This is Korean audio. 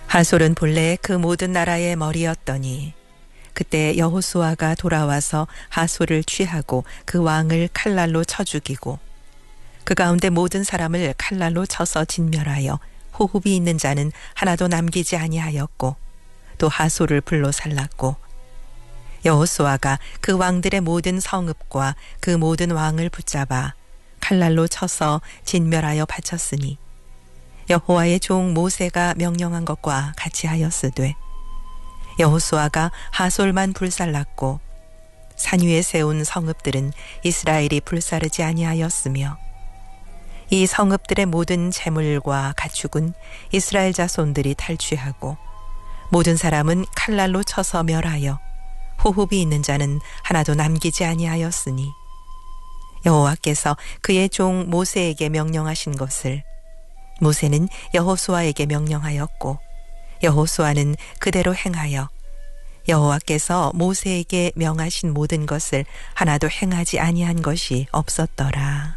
하솔은 본래 그 모든 나라의 머리였더니 그때 여호수아가 돌아와서 하솔을 취하고 그 왕을 칼날로 쳐 죽이고 그 가운데 모든 사람을 칼날로 쳐서 진멸하여 호흡이 있는 자는 하나도 남기지 아니하였고 또 하솔을 불로 살랐고 여호수아가 그 왕들의 모든 성읍과 그 모든 왕을 붙잡아 칼날로 쳐서 진멸하여 바쳤으니 여호와의 종 모세가 명령한 것과 같이 하였으되 여호수아가 하솔만 불살랐고 산 위에 세운 성읍들은 이스라엘이 불사르지 아니하였으며 이 성읍들의 모든 재물과 가축은 이스라엘 자손들이 탈취하고 모든 사람은 칼날로 쳐서 멸하여 호흡이 있는 자는 하나도 남기지 아니하였으니 여호와께서 그의 종 모세에게 명령하신 것을 모세는 여호수아에게 명령하였고 여호수아는 그대로 행하여 여호와께서 모세에게 명하신 모든 것을 하나도 행하지 아니한 것이 없었더라.